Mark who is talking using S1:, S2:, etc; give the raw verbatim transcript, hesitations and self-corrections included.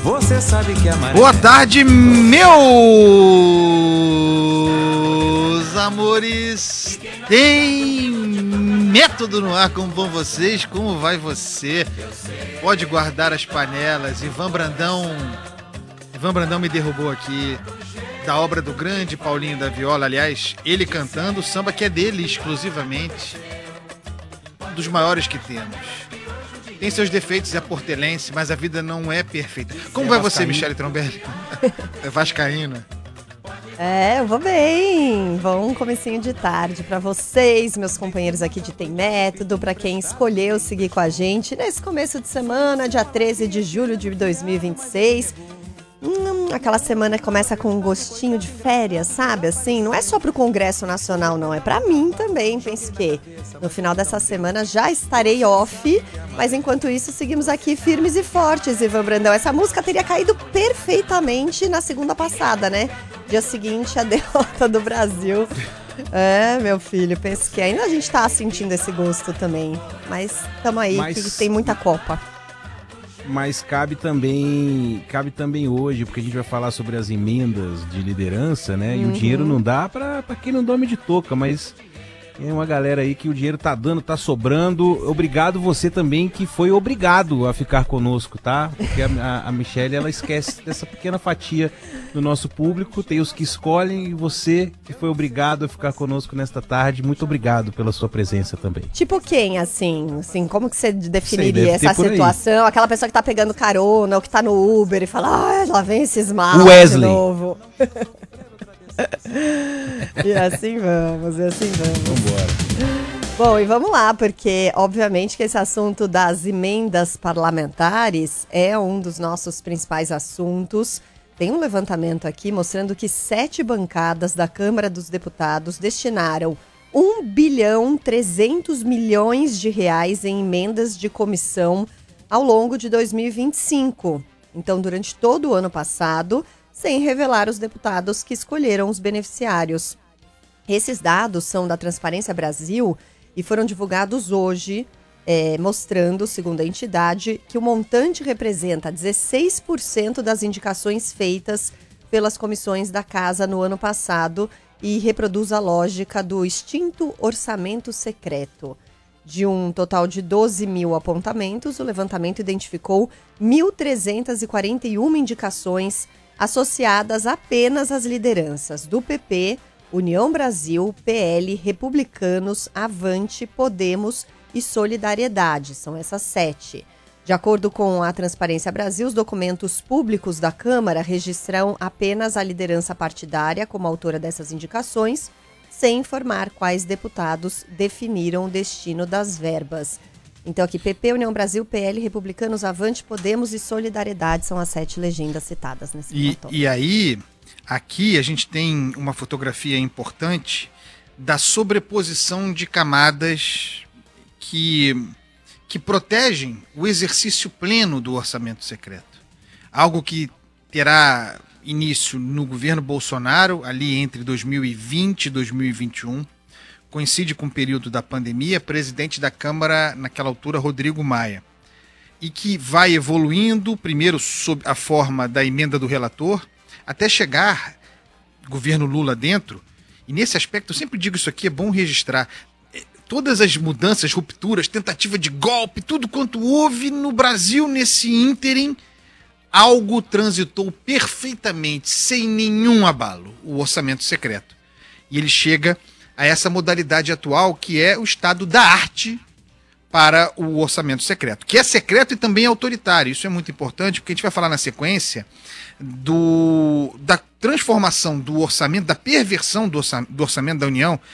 S1: Você sabe que a maré...
S2: Boa tarde, meus amores. Tem método no ar, como vão vocês? Como vai você? Pode guardar as panelas. Ivan Brandão Ivan Brandão me derrubou aqui da obra do grande Paulinho da Viola. Aliás, ele cantando o samba que é dele exclusivamente, um dos maiores que temos. Tem seus defeitos, é portelense, mas a vida não é perfeita. Como é vai vascaína. Você, Michele Trombelli? É vascaína.
S3: É, eu vou bem. Bom comecinho de tarde pra vocês, meus companheiros aqui de Tem Método, pra quem escolheu seguir com a gente nesse começo de semana, dia treze de julho de dois mil e vinte e seis. Hum, aquela semana que começa com um gostinho de férias, sabe? Assim, não é só pro Congresso Nacional, não. É pra mim também. Penso que no final dessa semana já estarei off. Mas enquanto isso, seguimos aqui firmes e fortes, Ivan Brandão. Essa música teria caído perfeitamente na segunda passada, né? Dia seguinte, a derrota do Brasil. É, meu filho, penso que ainda a gente tá sentindo esse gosto também. Mas tamo aí, mas... que tem muita Copa.
S4: Mas cabe também, cabe também hoje, porque a gente vai falar sobre as emendas de liderança, né? Uhum. E o dinheiro não dá pra, pra quem não dorme de touca, mas tem uma galera aí que o dinheiro tá dando, tá sobrando. Obrigado você também que foi obrigado a ficar conosco, tá? Porque a, a, a Michele, ela esquece dessa pequena fatia do nosso público. Tem os que escolhem e você que foi obrigado a ficar conosco nesta tarde. Muito obrigado pela sua presença também.
S3: Tipo quem, assim? assim como que você definiria Sei, essa situação? Aí. Aquela pessoa que tá pegando carona ou que tá no Uber e fala, ah, lá vem esses malas de novo. E assim vamos, e assim vamos.
S4: Vambora.
S3: Bom, e vamos lá, porque obviamente que esse assunto das emendas parlamentares é um dos nossos principais assuntos. Tem um levantamento aqui mostrando que sete bancadas da Câmara dos Deputados destinaram um bilhão trezentos milhões de reais em emendas de comissão ao longo de dois mil e vinte e cinco. Então, durante todo o ano passado, sem revelar os deputados que escolheram os beneficiários. Esses dados são da Transparência Brasil e foram divulgados hoje, é, mostrando, segundo a entidade, que o montante representa dezesseis por cento das indicações feitas pelas comissões da Casa no ano passado e reproduz a lógica do extinto orçamento secreto. De um total de doze mil apontamentos, o levantamento identificou mil trezentas e quarenta e uma indicações associadas apenas às lideranças do P P, União Brasil, P L, Republicanos, Avante, Podemos e Solidariedade. São essas sete. De acordo com a Transparência Brasil, os documentos públicos da Câmara registram apenas a liderança partidária como autora dessas indicações, sem informar quais deputados definiram o destino das verbas. Então aqui, P P, União Brasil, P L, Republicanos, Avante, Podemos e Solidariedade são as sete legendas citadas nesse relatório.
S2: E, e aí, aqui a gente tem uma fotografia importante da sobreposição de camadas que, que protegem o exercício pleno do orçamento secreto. Algo que terá início no governo Bolsonaro, ali entre dois mil e vinte e dois mil e vinte e um, coincide com o período da pandemia, presidente da Câmara, naquela altura, Rodrigo Maia, e que vai evoluindo, primeiro sob a forma da emenda do relator, até chegar governo Lula dentro, e nesse aspecto, eu sempre digo isso aqui, é bom registrar, todas as mudanças, rupturas, tentativa de golpe, tudo quanto houve no Brasil nesse ínterim, algo transitou perfeitamente, sem nenhum abalo, o orçamento secreto. E ele chega a essa modalidade atual, que é o estado da arte para o orçamento secreto, que é secreto e também autoritário. Isso é muito importante, porque a gente vai falar na sequência do, da transformação do orçamento, da perversão do orçamento, do orçamento da União,